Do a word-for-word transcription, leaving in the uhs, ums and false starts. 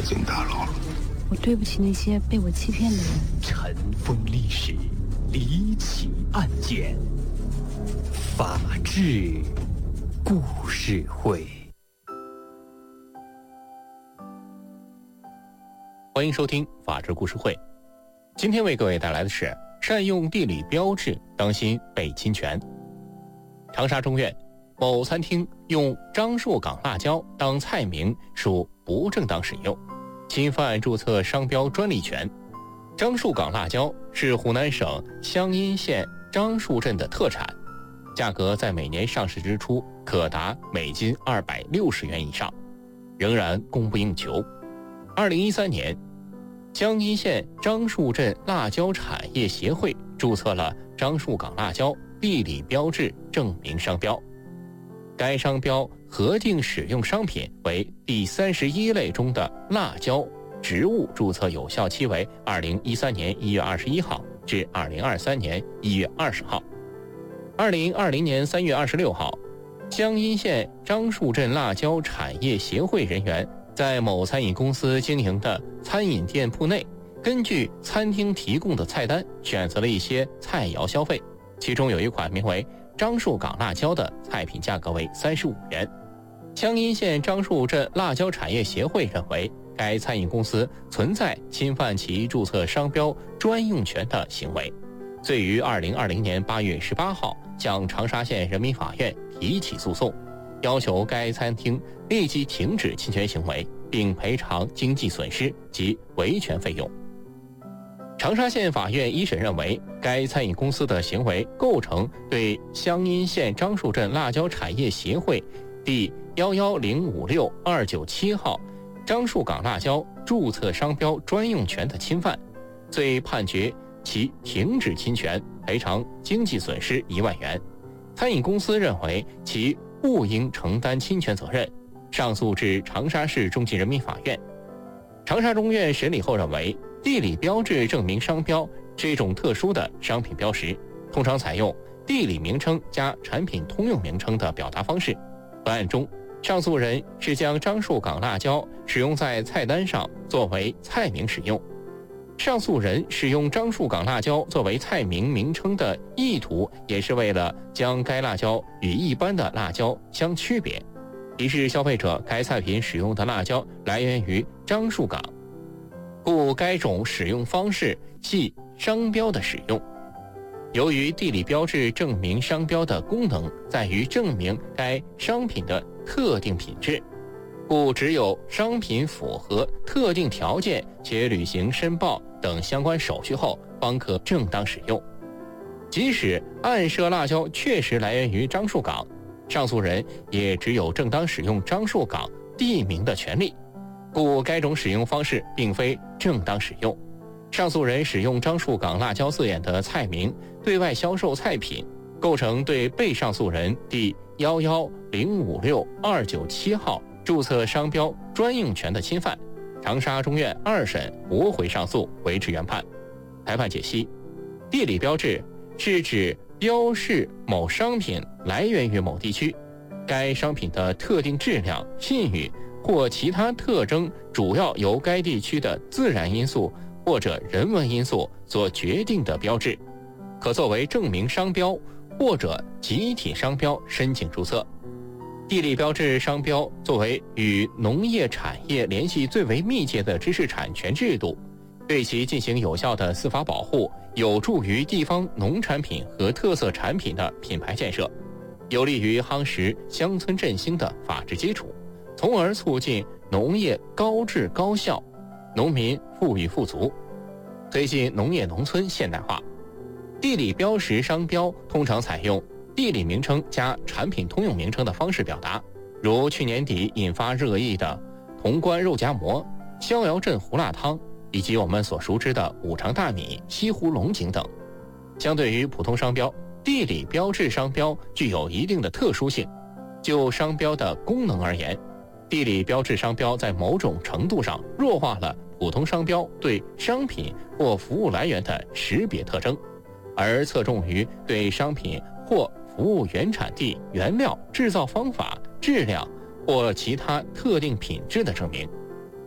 进大牢了。 我对不起那些被我欺骗的人。 尘封历史，离奇案件，法治故事会。欢迎收听法治故事会。今天为各位带来的是善用地理标志，当心被侵权。长沙中院某餐厅用樟树港辣椒当菜名属不正当使用，侵犯注册商标专利权。樟树港辣椒是湖南省湘阴县樟树镇的特产，价格在每年上市之初可达每斤二百六十元以上，仍然供不应求。二零一三年，湘阴县樟树镇辣椒产业协会注册了樟树港辣椒地理标志证明商标。该商标核定使用商品为第三十一类中的辣椒植物，注册有效期为二零一三年一月二十一号至二零二三年一月二十号。二零二零年三月二十六号，湘阴县樟树镇辣椒产业协会人员在某餐饮公司经营的餐饮店铺内，根据餐厅提供的菜单选择了一些菜肴消费，其中有一款名为樟树港辣椒的菜品价格为三十五元。湘阴县樟树镇辣椒产业协会认为，该餐饮公司存在侵犯其注册商标专用权的行为，遂于二零二零年八月十八号向长沙县人民法院提起诉讼，要求该餐厅立即停止侵权行为，并赔偿经济损失及维权费用。长沙县法院一审认为，该餐饮公司的行为构成对湘阴县樟树镇辣椒产业协会第一一零五六二九七号樟树港辣椒注册商标专用权的侵犯，遂判决其停止侵权，赔偿经济损失一万元。餐饮公司认为其不应承担侵权责任，上诉至长沙市中级人民法院。长沙中院审理后认为，地理标志证明商标是一种特殊的商品标识，通常采用地理名称加产品通用名称的表达方式。本案中，上诉人是将樟树港辣椒使用在菜单上作为菜名使用。上诉人使用樟树港辣椒作为菜名名称的意图，也是为了将该辣椒与一般的辣椒相区别，提示消费者该菜品使用的辣椒来源于樟树港，故该种使用方式系商标的使用。由于地理标志证明商标的功能在于证明该商品的特定品质，故只有商品符合特定条件且履行申报等相关手续后，方可正当使用。即使案涉辣椒确实来源于樟树港，上诉人也只有正当使用樟树港地名的权利，故该种使用方式并非正当使用。上诉人使用樟树港辣椒字眼的菜名对外销售菜品，构成对被上诉人第一一零五六二九七号注册商标专用权的侵犯。长沙中院二审驳回上诉，维持原判。裁判解析：地理标志是指标示某商品来源于某地区，该商品的特定质量、信誉或其他特征主要由该地区的自然因素或者人文因素所决定的标志，可作为证明商标或者集体商标申请注册。地理标志商标作为与农业产业联系最为密切的知识产权制度，对其进行有效的司法保护，有助于地方农产品和特色产品的品牌建设，有利于夯实乡村振兴的法治基础，从而促进农业高质高效，农民富裕富足，推进农业农村现代化。地理标识商标通常采用地理名称加产品通用名称的方式表达，如去年底引发热议的潼关肉夹馍、逍遥镇胡辣汤，以及我们所熟知的五常大米、西湖龙井等。相对于普通商标，地理标志商标具有一定的特殊性。就商标的功能而言，地理标志商标在某种程度上弱化了普通商标对商品或服务来源的识别特征，而侧重于对商品或服务原产地、原料、制造方法、质量或其他特定品质的证明。